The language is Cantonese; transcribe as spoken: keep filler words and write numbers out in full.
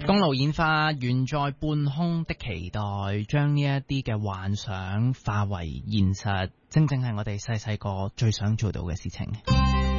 公路演化，懸在半空的期待，將呢一啲嘅幻想化為現實，正正係我哋細細個最想做到嘅事情。